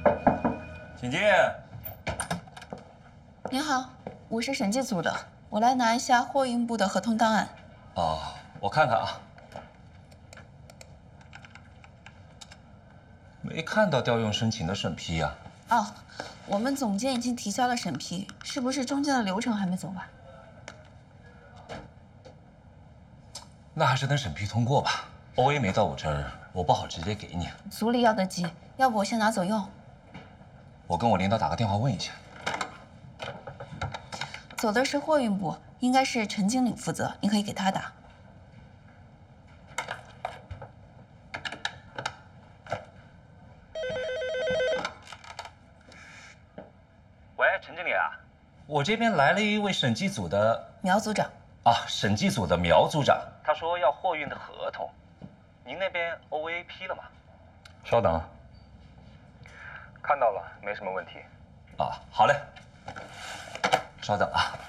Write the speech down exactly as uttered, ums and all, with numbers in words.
请进。 您好，我是审计组的，我来拿一下货运部的合同档案。 哦，我看看啊，没看到调用申请的审批啊。 哦，我们总监已经提交了审批，是不是中间的流程还没走完？ 那还是等审批通过吧。O A 没到我这儿，我不好直接给你。 组里要的急，要不我先拿走用。 我跟我领导打个电话问一下。 走的是货运部，应该是陈经理负责，你可以给他打。 喂，陈经理啊，我这边来了一位审计组的苗组长。 啊，审计组的苗组长，他说要货运的合同，您那边 O A 批了吗？ 稍等，看到了，没什么问题。 啊，好嘞，稍等啊。